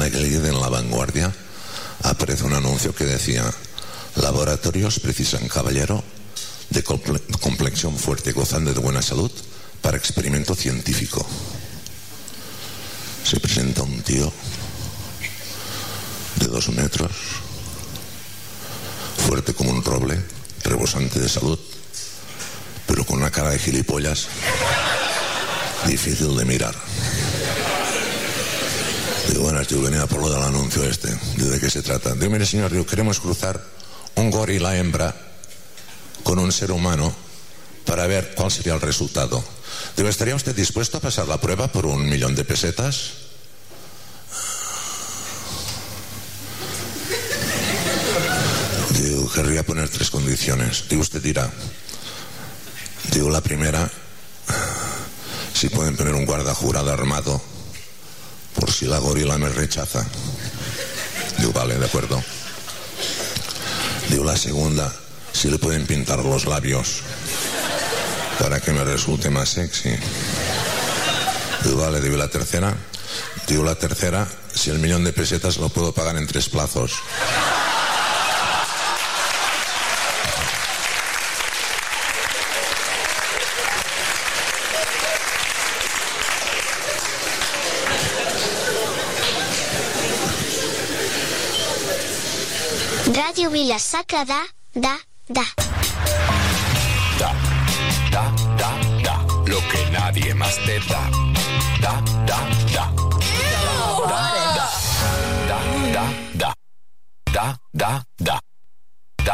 aquel día en La Vanguardia aparece un anuncio que decía: laboratorios precisan caballero de complexión fuerte, gozando de buena salud, para experimento científico. Se presenta un tío de 2 metros, fuerte como un roble, rebosante de salud, pero con una cara de gilipollas difícil de mirar. Digo, buenas, yo venía por lo del anuncio este. ¿De qué se trata? Digo, mire señor, digo, queremos cruzar un gorila hembra con un ser humano para ver cuál sería el resultado. Digo, ¿estaría usted dispuesto a pasar la prueba por 1.000.000 de pesetas? Digo, querría poner 3 condiciones. Digo, usted dirá. Digo, la primera, si pueden poner un guarda jurado armado por si la gorila me rechaza. Digo, vale, de acuerdo. Digo, la segunda, si le pueden pintar los labios para que me resulte más sexy. Digo, vale. Digo, la tercera, si el 1.000.000 de pesetas lo puedo pagar en 3 plazos. Radio Vila-Sacra da. Lo que nadie más te da.